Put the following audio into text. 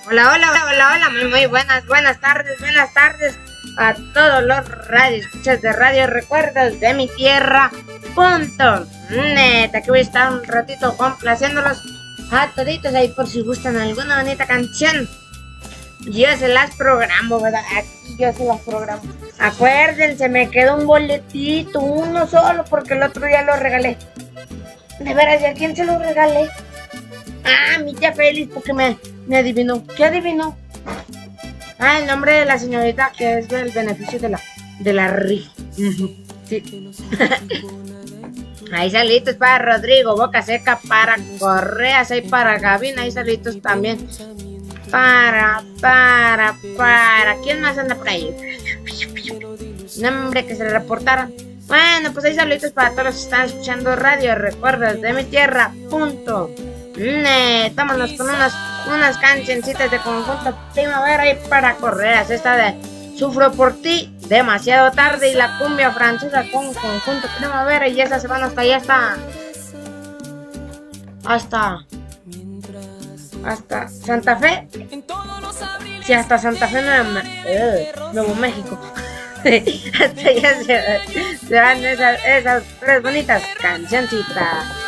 Hola, hola, hola, hola, muy buenas tardes a todos los radioescuchas de Radio Recuerdos de mi tierra. Neta, que voy a estar un ratito complaciéndolos a toditos ahí por si gustan alguna bonita canción. Yo se las programo, ¿verdad? Aquí yo se las programo. Acuérdense, me quedó un boletito, uno solo, porque el otro ya lo regalé. De veras, ¿y a quién se lo regalé? Ah, mi tía Félix, porque me adivinó. ¿Qué adivinó? Ah, el nombre de la señorita que es del beneficio de la rifa. Sí. Ahí saluditos para Rodrigo, Boca Seca, para Correas, ahí para Gavin, ahí saluditos también. Para. ¿Quién más anda por ahí? Nombre que se le reportaron. Bueno, pues ahí saluditos para todos los que están escuchando Radio Recuerdos de mi tierra. Vámonos con unas cancioncitas de conjunto Primavera y para Correas. Esta de Sufro por ti, Demasiado tarde, y la cumbia francesa con conjunto Primavera. Y esa se van hasta allá, hasta Santa Fe. Sí, hasta Santa Fe, Nuevo México. Hasta allá se van esas tres bonitas cancioncitas.